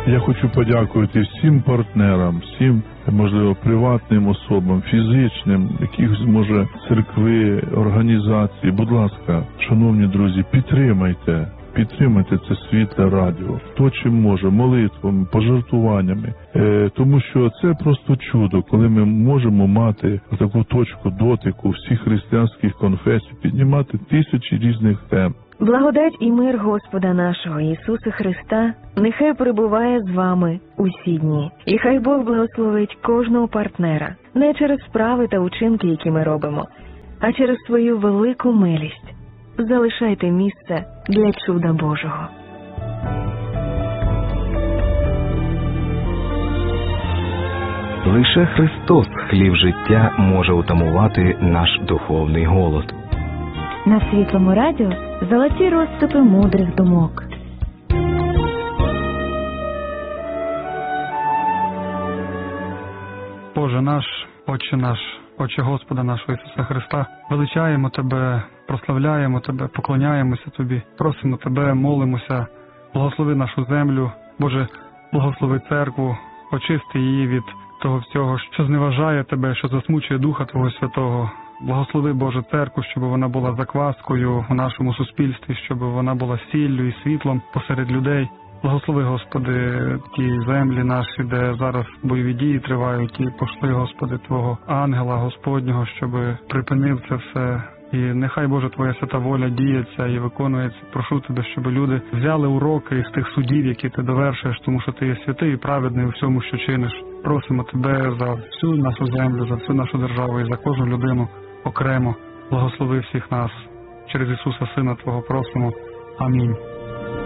Я хочу подякувати всім партнерам, всім, можливо, приватним особам, фізичним, якихось, може, церкви, організації. Будь ласка, шановні друзі, підтримайте це світле радіо. Хто чим може, молитвами, пожертвуваннями. Тому що це просто чудо, коли ми можемо мати таку точку дотику всіх християнських конфесій, піднімати тисячі різних тем. Благодать і мир Господа нашого Ісуса Христа нехай перебуває з вами усі дні. І хай Бог благословить кожного партнера, не через справи та учинки, які ми робимо, а через свою велику милість. Залишайте місце для чуда Божого. Лише Христос, хліб життя, може утамувати наш духовний голод. На Світлому радіо золоті розсипи мудрих думок. Боже наш, Отче наш, Отче Господа нашого Ісуса Христа, величаємо Тебе, прославляємо Тебе, поклоняємося Тобі, просимо Тебе, молимося, благослови нашу землю, Боже, благослови церкву, очисти її від того всього, що зневажає Тебе, що засмучує Духа Твого Святого. Благослови, Боже, церкву, щоб вона була закваскою в нашому суспільстві, щоб вона була сіллю і світлом посеред людей. Благослови, Господи, ті землі наші, де зараз бойові дії тривають, і пошли, Господи, Твого ангела Господнього, щоб припинив це все. І нехай, Боже, Твоя свята воля діється і виконується. Прошу Тебе, щоб люди взяли уроки із тих судів, які Ти довершуєш, тому що Ти є святий і праведний у всьому, що чиниш. Просимо Тебе за всю нашу землю, за всю нашу державу і за кожну людину окремо. Благослови всіх нас. Через Ісуса, Сина Твого, просимо. Амінь.